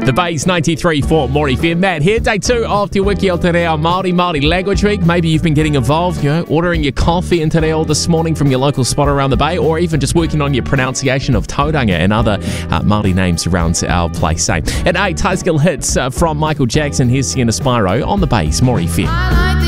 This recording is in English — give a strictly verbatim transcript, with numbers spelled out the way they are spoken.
The Bay's ninety-three point four Māori F M. Matt here, day two of Te Wiki o Te Reo Māori, Māori Language Week. Maybe you've been getting involved, you know, ordering your coffee in Te Reo this morning from your local spot around the Bay, or even just working on your pronunciation of tauranga and other uh, Māori names around our place. At eight, high skill hits uh, from Michael Jackson. Here's Sienna Spyro on the Bay's Māori F M.